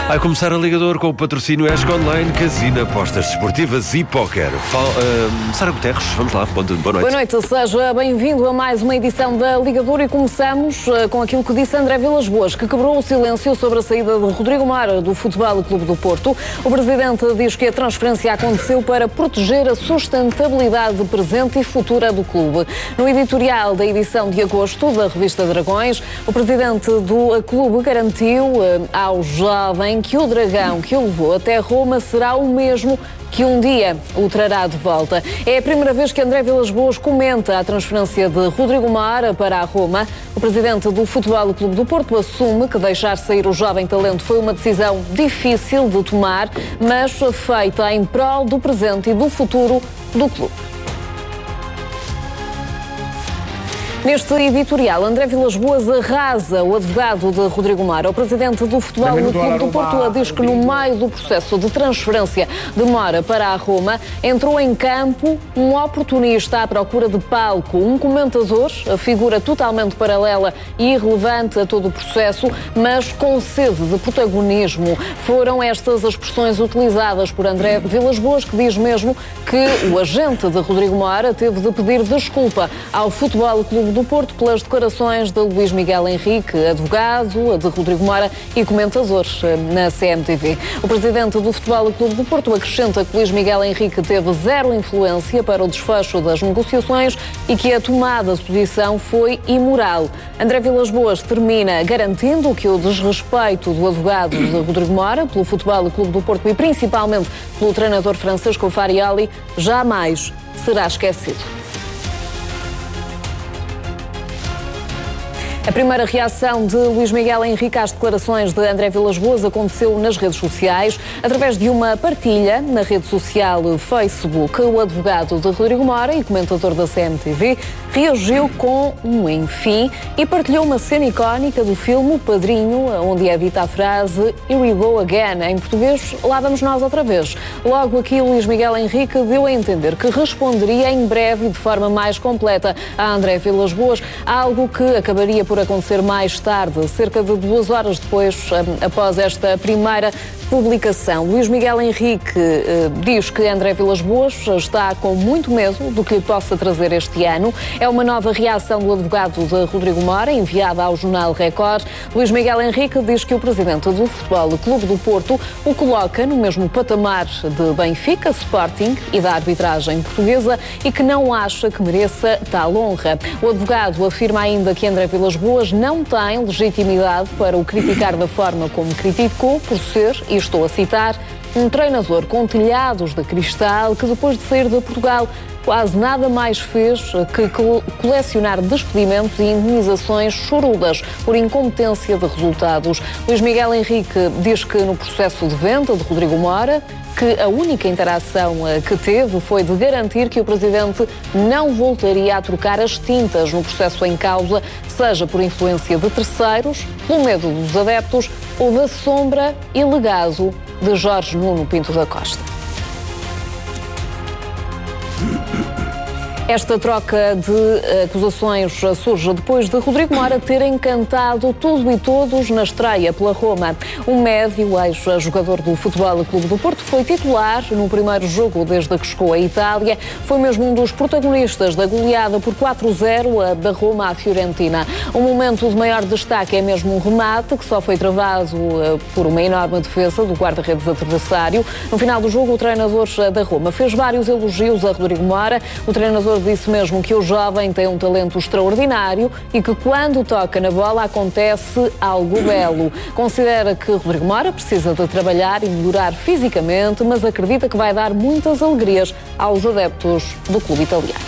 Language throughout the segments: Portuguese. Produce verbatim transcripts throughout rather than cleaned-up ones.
Vai começar a Ligador com o patrocínio Esco Online, Casino, apostas desportivas e póquer. Uh, Sara Guterres, vamos lá, boa noite. Boa noite, seja bem-vindo a mais uma edição da Ligador e começamos uh, com aquilo que disse André Vilas-Boas, que quebrou o silêncio sobre a saída de Rodrigo Mora do Futebol Clube do Porto. O presidente diz que a transferência aconteceu para proteger a sustentabilidade presente e futura do clube. No editorial da edição de agosto da revista Dragões, o presidente do clube garantiu uh, ao jovem que o dragão que o levou até Roma será o mesmo que um dia o trará de volta. É a primeira vez que André Vilas-Boas comenta a transferência de Rodrigo Mora para a Roma. O presidente do Futebol Clube do Porto assume que deixar sair o jovem talento foi uma decisão difícil de tomar, mas feita em prol do presente e do futuro do clube. Neste editorial, André Vilas-Boas arrasa o advogado de Rodrigo Mora. O presidente do Futebol Clube do Porto diz que no meio do processo de transferência de Mora para a Roma entrou em campo um oportunista à procura de palco, um comentador, a figura totalmente paralela e irrelevante a todo o processo, mas com sede de protagonismo. Foram estas as expressões utilizadas por André Vilas-Boas, que diz mesmo que o agente de Rodrigo Mora teve de pedir desculpa ao Futebol Clube do Porto pelas declarações de Luís Miguel Henrique, advogado de Rodrigo Mora e comentador na C M T V. O presidente do Futebol Clube do Porto acrescenta que Luís Miguel Henrique teve zero influência para o desfecho das negociações e que a tomada de posição foi imoral. André Vilas-Boas termina garantindo que o desrespeito do advogado de Rodrigo Mora pelo Futebol Clube do Porto e principalmente pelo treinador Francesco Farioli jamais será esquecido. A primeira reação de Luís Miguel Henrique às declarações de André Vilas-Boas aconteceu nas redes sociais. Através de uma partilha na rede social Facebook, o advogado de Rodrigo Mora e comentador da C M T V reagiu com um enfim e partilhou uma cena icónica do filme O Padrinho, onde é dita a frase "Here we go again", em português, lá vamos nós outra vez. Logo aqui, Luís Miguel Henrique deu a entender que responderia em breve e de forma mais completa a André Vilas-Boas, algo que acabaria por acontecer mais tarde, cerca de duas horas depois, após esta primeira publicação. Luís Miguel Henrique eh, diz que André Vilas-Boas está com muito medo do que lhe possa trazer este ano. É uma nova reação do advogado de Rodrigo Mora, enviada ao jornal Record. Luís Miguel Henrique diz que o presidente do Futebol Clube do Porto o coloca no mesmo patamar de Benfica, Sporting e da arbitragem portuguesa e que não acha que mereça tal honra. O advogado afirma ainda que André Vilas-Boas não tem legitimidade para o criticar da forma como criticou, por ser, e estou a citar, um treinador com telhados de cristal que depois de sair de Portugal quase nada mais fez que colecionar despedimentos e indenizações chorudas por incompetência de resultados. Luís Miguel Henrique diz que no processo de venda de Rodrigo Mora, que a única interação que teve foi de garantir que o presidente não voltaria a trocar as tintas no processo em causa, seja por influência de terceiros, pelo medo dos adeptos ou da sombra e legado de Jorge Nuno Pinto da Costa. Esta troca de acusações surge depois de Rodrigo Mora ter encantado tudo e todos na estreia pela Roma. O médio, ex-jogador do Futebol Clube do Porto, foi titular no primeiro jogo desde que chegou à Itália. Foi mesmo um dos protagonistas da goleada por quatro a zero da Roma à Fiorentina. Um momento de maior destaque é mesmo um remate que só foi travado por uma enorme defesa do guarda-redes adversário. No final do jogo, o treinador da Roma fez vários elogios a Rodrigo Mora. O treinador disse mesmo que o jovem tem um talento extraordinário e que quando toca na bola acontece algo belo. Considera que Rodrigo Mora precisa de trabalhar e melhorar fisicamente, mas acredita que vai dar muitas alegrias aos adeptos do clube italiano.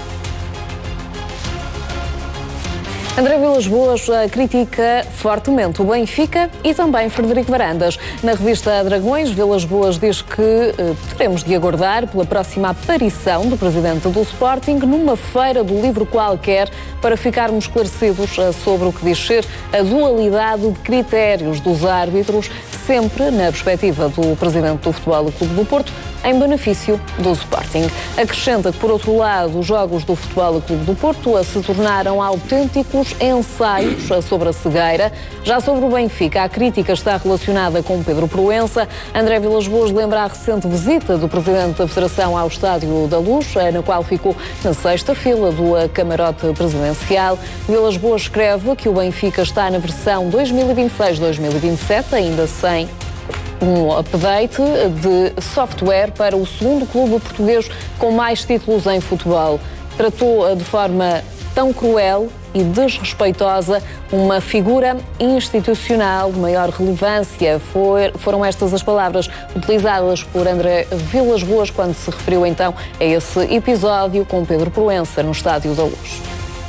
André Vilas-Boas critica fortemente o Benfica e também Frederico Varandas. Na revista Dragões, Vilas-Boas diz que eh, teremos de aguardar pela próxima aparição do presidente do Sporting numa feira do livro qualquer para ficarmos esclarecidos eh, sobre o que diz ser a dualidade de critérios dos árbitros, sempre na perspectiva do presidente do Futebol Clube do Porto, em benefício do Sporting. Acrescenta que, por outro lado, os jogos do Futebol Clube do Porto se tornaram autênticos ensaios sobre a cegueira. Já sobre o Benfica, a crítica está relacionada com Pedro Proença. André Vilas-Boas lembra a recente visita do presidente da Federação ao Estádio da Luz, na qual ficou na sexta fila do camarote presidencial. Vilas-Boas escreve que o Benfica está na versão dois mil e vinte e seis dois mil e vinte e sete, ainda sem um update de software para o segundo clube português com mais títulos em futebol. Tratou de forma tão cruel e desrespeitosa uma figura institucional de maior relevância. For, foram estas as palavras utilizadas por André Vilas-Boas quando se referiu então a esse episódio com Pedro Proença no Estádio da Luz.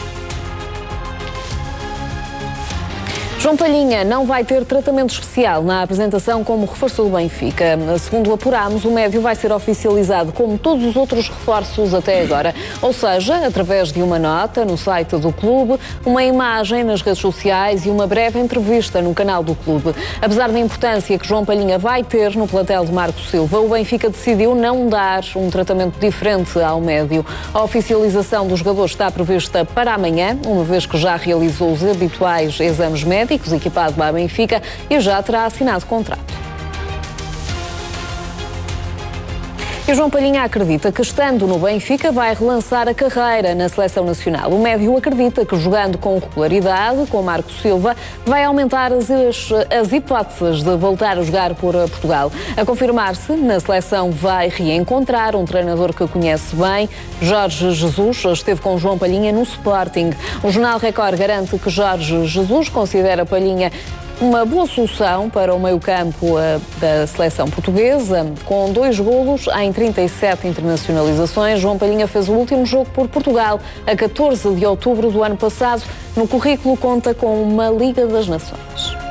João Palhinha não vai ter tratamento especial na apresentação como reforço do Benfica. Segundo apurámos, o médio vai ser oficializado como todos os outros reforços até agora. Ou seja, através de uma nota no site do clube, uma imagem nas redes sociais e uma breve entrevista no canal do clube. Apesar da importância que João Palhinha vai ter no plantel de Marco Silva, o Benfica decidiu não dar um tratamento diferente ao médio. A oficialização do jogador está prevista para amanhã, uma vez que já realizou os habituais exames médicos, equipado para a Benfica, e já terá assinado contrato. E João Palhinha acredita que, estando no Benfica, vai relançar a carreira na seleção nacional. O médio acredita que, jogando com regularidade com Marco Silva, vai aumentar as, as hipóteses de voltar a jogar por Portugal. A confirmar-se, na seleção vai reencontrar um treinador que conhece bem. Jorge Jesus esteve com João Palhinha no Sporting. O Jornal Record garante que Jorge Jesus considera Palhinha uma boa solução para o meio-campo da seleção portuguesa. Com dois golos em trinta e sete internacionalizações, João Palhinha fez o último jogo por Portugal a catorze de outubro do ano passado. No currículo conta com uma Liga das Nações.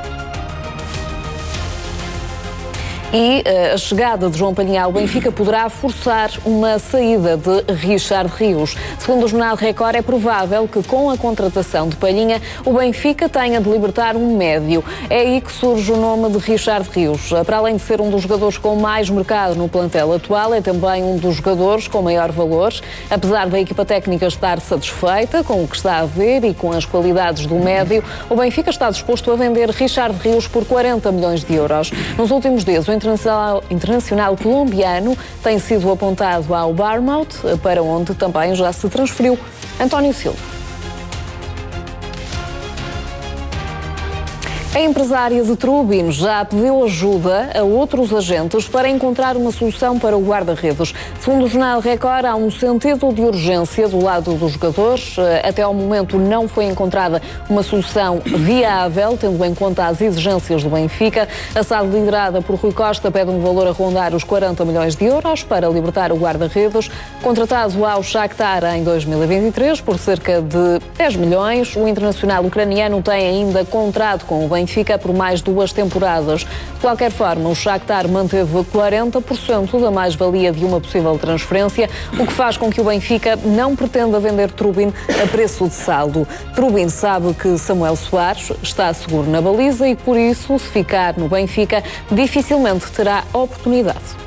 E uh, a chegada de João Palhinha ao Benfica poderá forçar uma saída de Richard Rios. Segundo o Jornal Record, é provável que, com a contratação de Palhinha, o Benfica tenha de libertar um médio. É aí que surge o nome de Richard Rios. Para além de ser um dos jogadores com mais mercado no plantel atual, é também um dos jogadores com maior valor. Apesar da equipa técnica estar satisfeita com o que está a ver e com as qualidades do médio, o Benfica está disposto a vender Richard Rios por quarenta milhões de euros. Nos últimos dias, o Internacional, internacional colombiano tem sido apontado ao Bournemouth, para onde também já se transferiu António Silva. A empresária de Trubin já pediu ajuda a outros agentes para encontrar uma solução para o guarda-redes. Segundo o Jornal Record, há um sentido de urgência do lado dos jogadores. Até ao momento não foi encontrada uma solução viável, tendo em conta as exigências do Benfica. A S A D, liderada por Rui Costa, pede um valor a rondar os quarenta milhões de euros para libertar o guarda-redes. Contratado ao Shakhtar em dois mil e vinte e três por cerca de dez milhões, o internacional ucraniano tem ainda contrato com o Benfica Benfica por mais duas temporadas. De qualquer forma, o Shakhtar manteve quarenta por cento da mais-valia de uma possível transferência, o que faz com que o Benfica não pretenda vender Trubin a preço de saldo. Trubin sabe que Samuel Soares está seguro na baliza e, por isso, se ficar no Benfica, dificilmente terá oportunidade.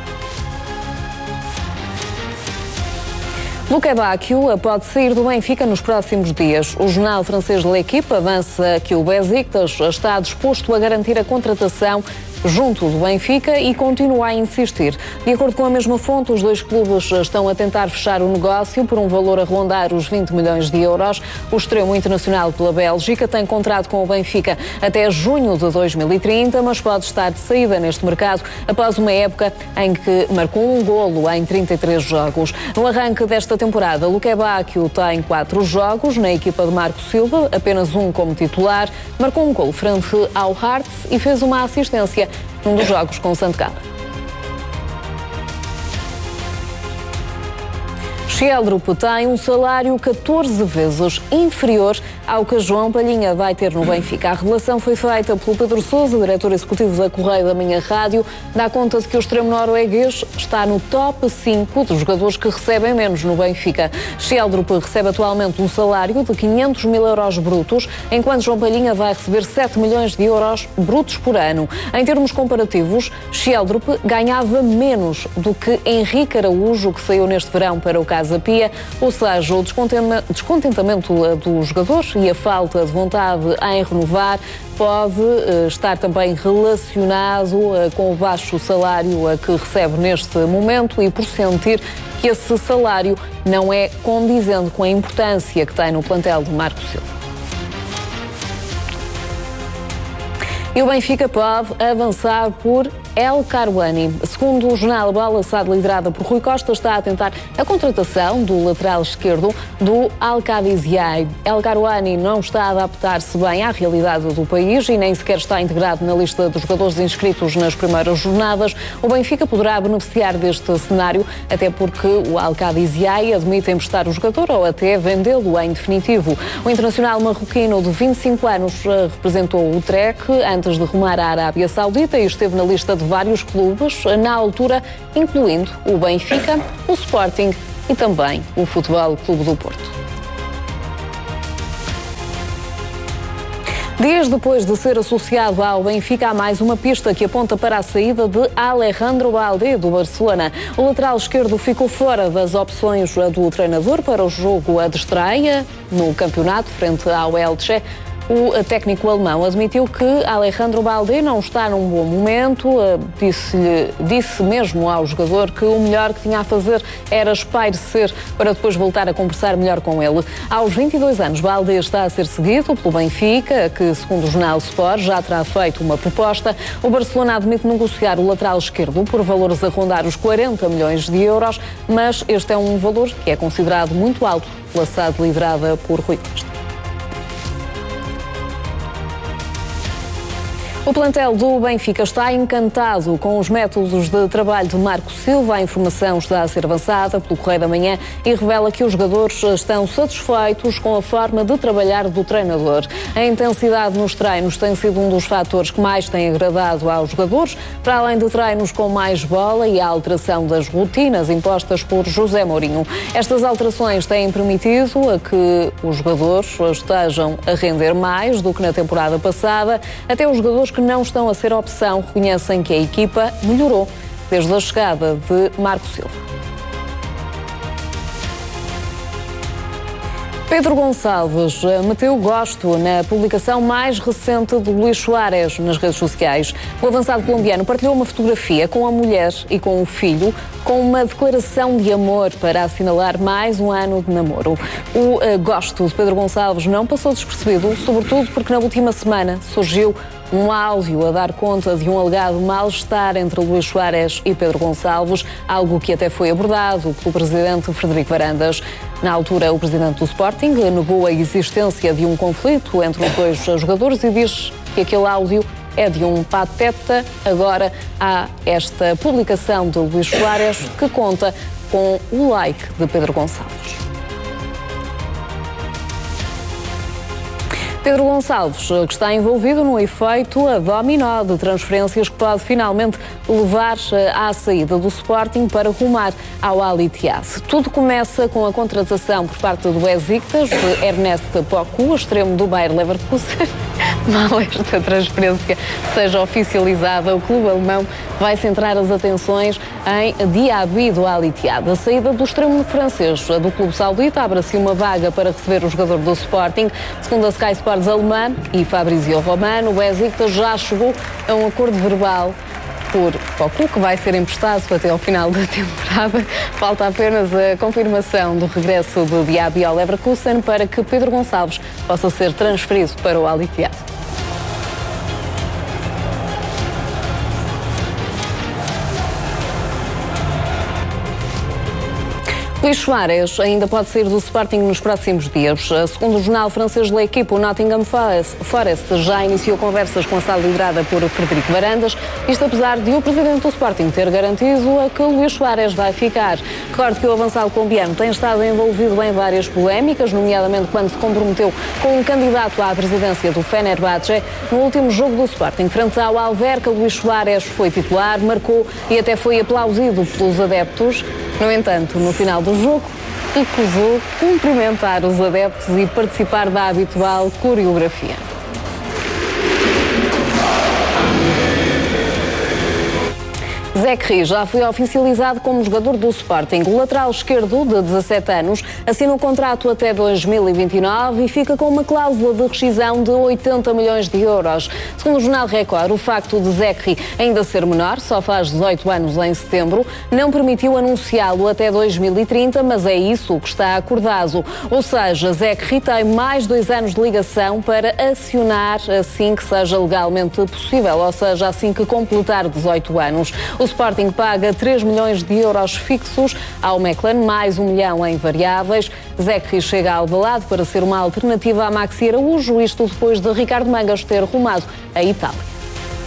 Luque Bacchio pode sair do Benfica nos próximos dias. O jornal francês L'Équipe avança que o Besiktas está disposto a garantir a contratação junto do Benfica e continua a insistir. De acordo com a mesma fonte, os dois clubes estão a tentar fechar o negócio por um valor a rondar os vinte milhões de euros. O extremo internacional pela Bélgica tem contrato com o Benfica até junho de dois mil e trinta, mas pode estar de saída neste mercado após uma época em que marcou um golo em trinta e três jogos. No arranque desta temporada, Luque Bacchio tem quatro jogos na equipa de Marco Silva, apenas um como titular, marcou um golo frente ao Hearts e fez uma assistência num dos jogos com o Santo Gala. Sheldrup tem um salário catorze vezes inferior ao que João Palhinha vai ter no Benfica. A revelação foi feita pelo Pedro Sousa, diretor executivo da Correio da Manhã Rádio. Dá conta de que o extremo norueguês está no top cinco dos jogadores que recebem menos no Benfica. Schjelderup recebe atualmente um salário de quinhentos mil euros brutos, enquanto João Palhinha vai receber sete milhões de euros brutos por ano. Em termos comparativos, Schjelderup ganhava menos do que Henrique Araújo, que saiu neste verão para o Casa Pia, ou seja, o descontentamento do jogador e a falta de vontade em renovar pode uh, estar também relacionado uh, com o baixo salário uh, que recebe neste momento e por sentir que esse salário não é condizente com a importância que tem no plantel de Marco Silva. E o Benfica pode avançar por El Karouani. Segundo o jornal Bola Assad, liderada por Rui Costa, está a tentar a contratação do lateral esquerdo do Al-Qadisiya. El Karouani não está a adaptar-se bem à realidade do país e nem sequer está integrado na lista dos jogadores inscritos nas primeiras jornadas. O Benfica poderá beneficiar deste cenário, até porque o Al-Qadisiya admite emprestar o jogador ou até vendê-lo em definitivo. O internacional marroquino de vinte e cinco anos representou o Trek antes de rumar à Arábia Saudita e esteve na lista de vários clubes, na altura, incluindo o Benfica, o Sporting e também o Futebol Clube do Porto. Dias depois de ser associado ao Benfica, há mais uma pista que aponta para a saída de Alejandro Balde, do Barcelona. O lateral esquerdo ficou fora das opções do treinador para o jogo de estreia no campeonato, frente ao Elche. O técnico alemão admitiu que Alejandro Balde não está num bom momento, disse-lhe, disse mesmo ao jogador que o melhor que tinha a fazer era espairecer para depois voltar a conversar melhor com ele. Aos vinte e dois anos, Balde está a ser seguido pelo Benfica, que, segundo o jornal Sport, já terá feito uma proposta. O Barcelona admite negociar o lateral esquerdo por valores a rondar os quarenta milhões de euros, mas este é um valor que é considerado muito alto pela S A D liderada por Rui Costa. O plantel do Benfica está encantado com os métodos de trabalho de Marco Silva. A informação está a ser avançada pelo Correio da Manhã e revela que os jogadores estão satisfeitos com a forma de trabalhar do treinador. A intensidade nos treinos tem sido um dos fatores que mais tem agradado aos jogadores, para além de treinos com mais bola e a alteração das rotinas impostas por José Mourinho. Estas alterações têm permitido a que os jogadores estejam a render mais do que na temporada passada. Até os jogadores que não estão a ser opção reconhecem que a equipa melhorou desde a chegada de Marco Silva. Pedro Gonçalves meteu gosto na publicação mais recente de Luís Soares nas redes sociais. O avançado colombiano partilhou uma fotografia com a mulher e com o filho, com uma declaração de amor para assinalar mais um ano de namoro. O uh, gosto de Pedro Gonçalves não passou despercebido, sobretudo porque na última semana surgiu um áudio a dar conta de um alegado mal-estar entre Luís Soares e Pedro Gonçalves, algo que até foi abordado pelo presidente Frederico Varandas. Na altura, o presidente do Sporting negou a existência de um conflito entre os dois jogadores e diz que aquele áudio é de um pateta. Agora há esta publicação de Luís Soares que conta com o like de Pedro Gonçalves. Pedro Gonçalves, que está envolvido no efeito dominó de transferências que pode finalmente levar à saída do Sporting para rumar ao Al Ittihad. Tudo começa com a contratação por parte do Besiktas de Ernest Poku, extremo do Bayer Leverkusen. Mal esta transferência seja oficializada, o clube alemão vai centrar as atenções em Diaby do Al Ittihad. A saída do extremo francês do clube saudita abre-se uma vaga para receber o jogador do Sporting. Segundo a Sky Sports alemã e Fabrizio Romano, o Besiktas já chegou a um acordo verbal por Poku, que vai ser emprestado até ao final da temporada. Falta apenas a confirmação do regresso do Diaby ao Leverkusen para que Pedro Gonçalves possa ser transferido para o Al Ittihad. Luís Soares ainda pode sair do Sporting nos próximos dias. Segundo o jornal francês da equipa, o Nottingham Forest já iniciou conversas com a sala liderada por Frederico Varandas, isto apesar de o presidente do Sporting ter garantido a que Luís Soares vai ficar. Recordo que o avançado colombiano tem estado envolvido em várias polémicas, nomeadamente quando se comprometeu com um candidato à presidência do Fenerbahçe. No último jogo do Sporting, frente ao Alverca, Luís Soares foi titular, marcou e até foi aplaudido pelos adeptos. No entanto, no final do jogo, recusou cumprimentar os adeptos e participar da habitual coreografia. Zekri já foi oficializado como jogador do Sporting. O lateral esquerdo, de dezassete anos, assina o contrato até dois mil e vinte e nove e fica com uma cláusula de rescisão de oitenta milhões de euros. Segundo o jornal Record, o facto de Zekri ainda ser menor, só faz dezoito anos em setembro, não permitiu anunciá-lo até dois mil e trinta, mas é isso o que está acordado. Ou seja, Zekri tem mais dois anos de ligação para acionar assim que seja legalmente possível, ou seja, assim que completar dezoito anos. O Sporting paga três milhões de euros fixos ao Meclan, mais um milhão em variáveis. Zekri chega ao Alvalade para ser uma alternativa a Maxi Araújo, isto depois de Ricardo Mangas ter rumado à Itália.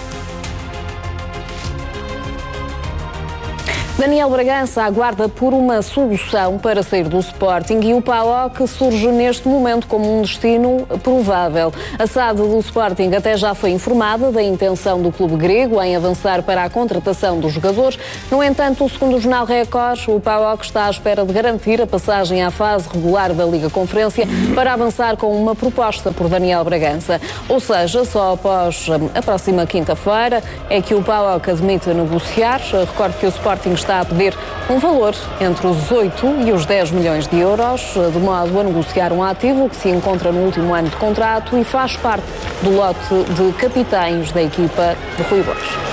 Daniel Bragança aguarda por uma solução para sair do Sporting e o P A O K surge neste momento como um destino provável. A S A D do Sporting até já foi informada da intenção do clube grego em avançar para a contratação dos jogadores. No entanto, segundo o jornal Record, o P A O K está à espera de garantir a passagem à fase regular da Liga Conferência para avançar com uma proposta por Daniel Bragança. Ou seja, só após a próxima quinta-feira é que o P A O K admite negociar. Recordo que o Sporting está a pedir um valor entre os oito e os dez milhões de euros, de modo a negociar um ativo que se encontra no último ano de contrato e faz parte do lote de capitães da equipa de Rui Borges.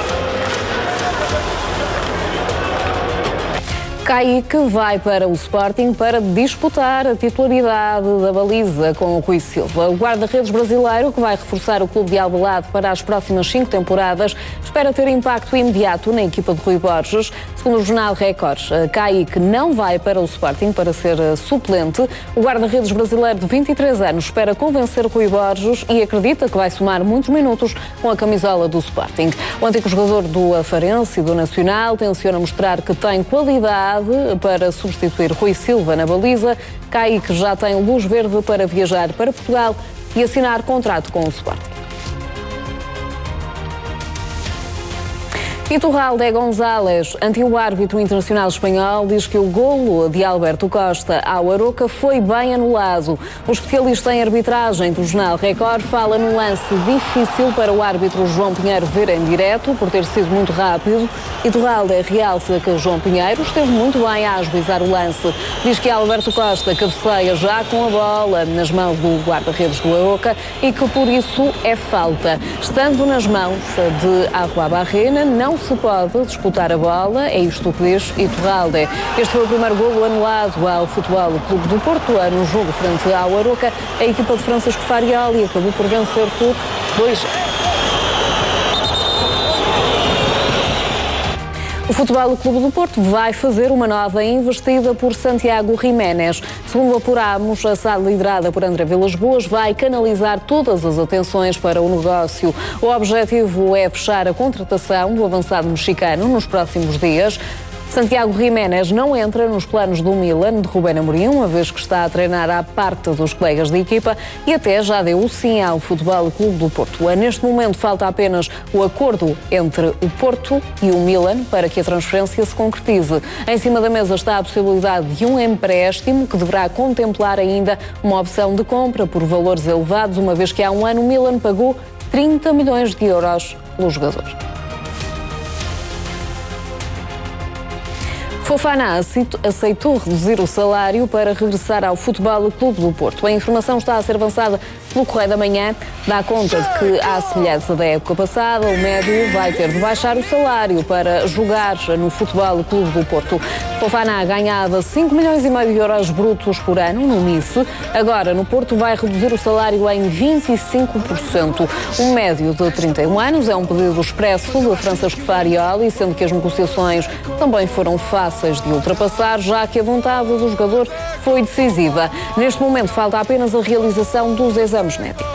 Kaique vai para o Sporting para disputar a titularidade da baliza com o Rui Silva. O guarda-redes brasileiro, que vai reforçar o clube de Alvalade para as próximas cinco temporadas, espera ter impacto imediato na equipa de Rui Borges. Segundo o jornal Record, Kaique não vai para o Sporting para ser suplente. O guarda-redes brasileiro de vinte e três anos espera convencer Rui Borges e acredita que vai somar muitos minutos com a camisola do Sporting. O antigo jogador do Farense e do Nacional tenciona mostrar que tem qualidade para substituir Rui Silva na baliza. Kaique já tem luz verde para viajar para Portugal e assinar contrato com o Sporting. Iturralde González, antigo árbitro internacional espanhol, diz que o golo de Alberto Costa ao Aroca foi bem anulado. O especialista em arbitragem do jornal Record fala num lance difícil para o árbitro João Pinheiro ver em direto, por ter sido muito rápido. Iturralde realça que João Pinheiro esteve muito bem a ajuizar o lance. Diz que Alberto Costa cabeceia já com a bola nas mãos do guarda-redes do Aroca e que por isso é falta. Estando nas mãos de Arrua Barrena, não se pode disputar a bola, é isto que diz Iturralde. Este foi o primeiro golo anulado ao Futebol Clube do Porto, no jogo frente ao Aroca. A equipa de Francisco Farioli acabou por vencer por dois a zero. O Futebol Clube do Porto vai fazer uma nova investida por Santiago Giménez. Segundo apuramos, a S A D liderada por André Vilas-Boas vai canalizar todas as atenções para o negócio. O objetivo é fechar a contratação do avançado mexicano nos próximos dias. Santiago Giménez não entra nos planos do Milan de Rubén Amorim, uma vez que está a treinar à parte dos colegas de equipa e até já deu o sim ao Futebol Clube do Porto. Neste momento falta apenas o acordo entre o Porto e o Milan para que a transferência se concretize. Em cima da mesa está a possibilidade de um empréstimo que deverá contemplar ainda uma opção de compra por valores elevados, uma vez que há um ano o Milan pagou trinta milhões de euros pelo jogador. Fofana aceitou reduzir o salário para regressar ao Futebol Clube do Porto. A informação está a ser avançada pelo Correio da Manhã, dá conta de que, à semelhança da época passada, o médio vai ter de baixar o salário para jogar no Futebol Clube do Porto. Fofana ganhava cinco milhões e meio de euros brutos por ano no Nice. Agora, no Porto, vai reduzir o salário em vinte e cinco por cento. Um médio de trinta e um anos é um pedido expresso de Francisco Farioli, sendo que as negociações também foram fáceis de ultrapassar, já que a vontade do jogador foi decisiva. Neste momento, falta apenas a realização dos exames médicos.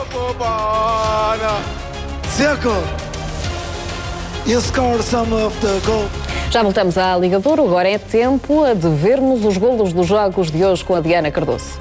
Já voltamos à Liga de Ouro. Agora é tempo de vermos os golos dos jogos de hoje com a Diana Cardoso.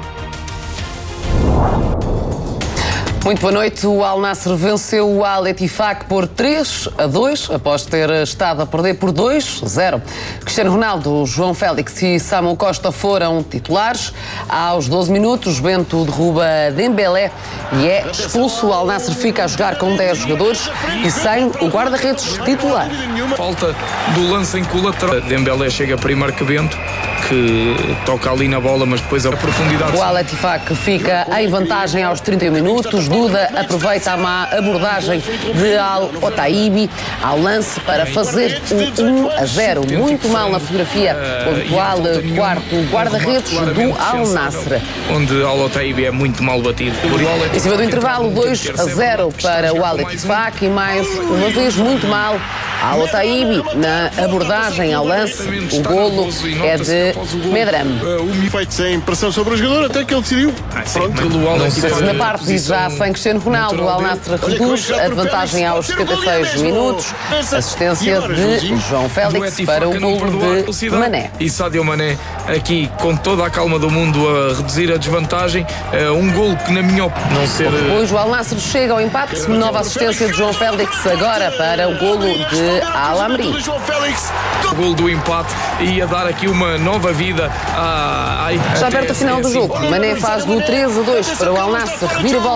Muito boa noite. O Al Nassr venceu o Al Ettifaq por três a dois, após ter estado a perder por dois a zero. Cristiano Ronaldo, João Félix e Samu Costa foram titulares. Aos doze minutos, Bento derruba Dembélé e é expulso. O Al Nassr fica a jogar com dez jogadores e sem o guarda-redes titular. Falta do lance em colateral. Dembélé chega primeiro que Bento, que toca ali na bola, mas depois a profundidade. O Al Ettifaq fica em vantagem aos trinta e um minutos. Duda aproveita a má abordagem de Al Otaibi ao lance para fazer o um a zero. Muito mal na fotografia, pontual quarto guarda-redes do Al Nassr. Onde Al Otaibi é muito mal batido. Em cima do intervalo, dois a zero para o Al Ettifaq e mais uma vez muito mal Al Otaibi na abordagem ao lance. O golo é de Medram. O feito sem pressão sobre o jogador até que ele decidiu. Pronto. Na parte e já sem Cristiano Ronaldo, o Al Nassr reduz a vantagem aos setenta e seis minutos. Assistência de João Félix para o golo de Mané. E Sadio Mané aqui com toda a calma do mundo a reduzir a desvantagem. Um golo que na minha opinião não ser... Depois o Al Nassr chega ao empate. Nova assistência de João Félix agora para o golo de Al Amri. O golo do empate ia dar aqui uma nova vida à... Já perto do final do jogo, Mané faz do três a dois para o Al Nassr. Revira-volta